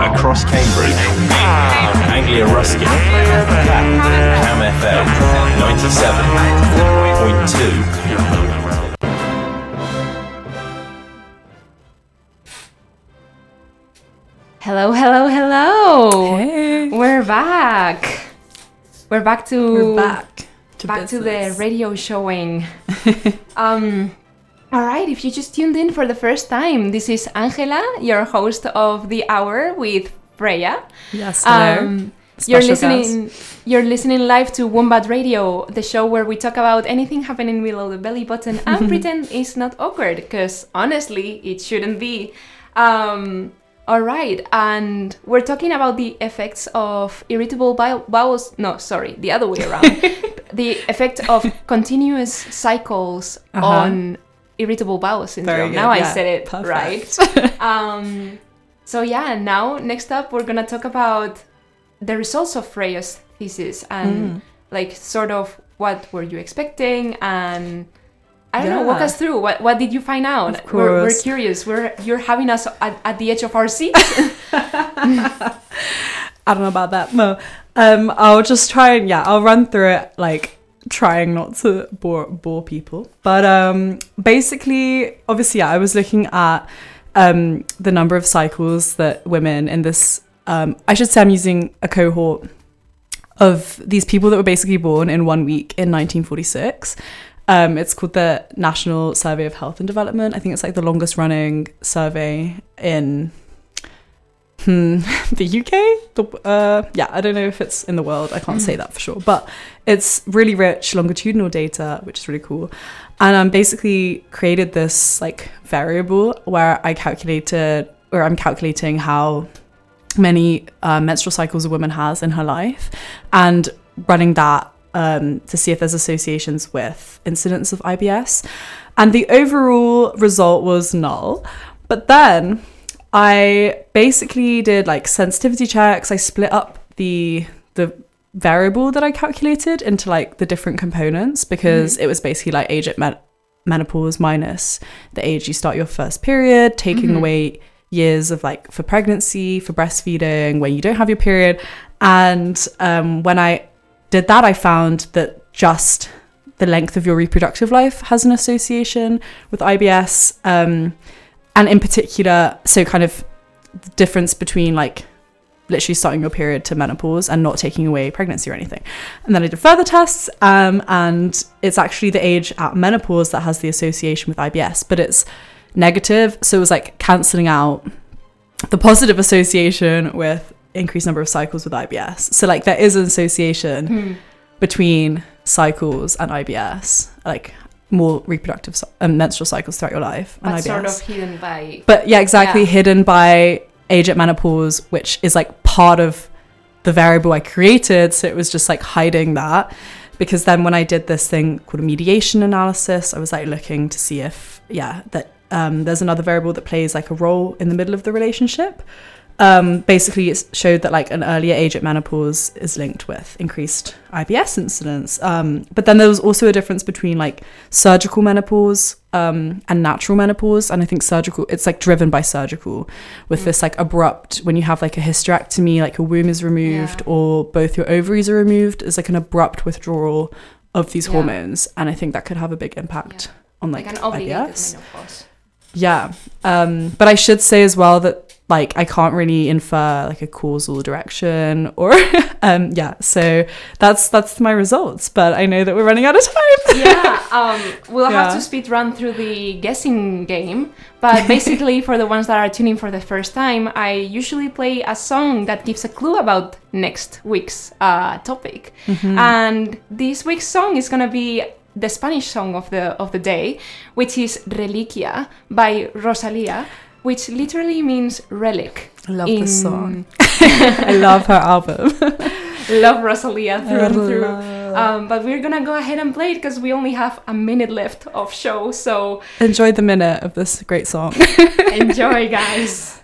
Across Cambridge, Anglia Ruskin, Cam FM 97.2. Hello, hello, hello. Hey. We're back. We're back to the radio showing. All right, if you just tuned in for the first time, this is Angela, your host of the hour with Freya. Yes, hello. You're listening live to Wombat Radio, the show where we talk about anything happening below the belly button and pretend it's not awkward, because honestly, it shouldn't be. All right, and we're talking about the effects of irritable bowels. No, sorry, the other way around. The effect of continuous cycles on irritable bowel syndrome. Now I said it perfect. right. So yeah, now next up we're gonna talk about the results of Freya's thesis and like sort of what were you expecting, and I don't know, walk us through. What did you find out? Of course. We're curious. You're having us at the edge of our seats. I don't know about that. No. I'll just try and I'll run through it, like trying not to bore people. But basically, obviously, I was looking at the number of cycles that women in this, I should say I'm using a cohort of these people that were basically born in 1 week in 1946. It's called the National Survey of Health and Development. I think it's like the longest running survey in the UK. I don't know if it's in the world. I can't say that for sure. But it's really rich longitudinal data, which is really cool. And I basically created this like variable where I'm calculating how many menstrual cycles a woman has in her life and running that to see if there's associations with incidence of IBS. And the overall result was null. But then I basically did like sensitivity checks. I split up the variable that I calculated into like the different components, because it was basically like age at menopause minus the age you start your first period, taking away years of like for pregnancy, for breastfeeding, when you don't have your period. And when I did that, I found that just the length of your reproductive life has an association with IBS, and in particular, so kind of the difference between like literally starting your period to menopause and not taking away pregnancy or anything. And then I did further tests, and it's actually the age at menopause that has the association with IBS, but it's negative, so it was like cancelling out the positive association with increased number of cycles with IBS. So like there is an association between cycles and IBS, like more reproductive menstrual cycles throughout your life, and but IBS. sort of hidden by. But hidden by age at menopause, which is like part of the variable I created. So it was just like hiding that, because then when I did this thing called a mediation analysis, I was like looking to see if there's another variable that plays like a role in the middle of the relationship. Basically it showed that like an earlier age at menopause is linked with increased IBS incidence, but then there was also a difference between like surgical menopause and natural menopause. And I think surgical, it's like driven by surgical, with this like abrupt, when you have like a hysterectomy, like your womb is removed or both your ovaries are removed, is like an abrupt withdrawal of these hormones, and I think that could have a big impact on like an obligated IBS. menopause. But I should say as well that like I can't really infer like a causal direction or so that's my results, but I know that we're running out of time. We'll have to speed run through the guessing game, but basically for the ones that are tuning for the first time, I usually play a song that gives a clue about next week's topic, and this week's song is gonna be the Spanish song of the day, which is Reliquia by Rosalía, which literally means relic. I love this song. I love her album. Love Rosalía through and through. But we're gonna go ahead and play it because we only have a minute left of show. So enjoy the minute of this great song. Enjoy, guys.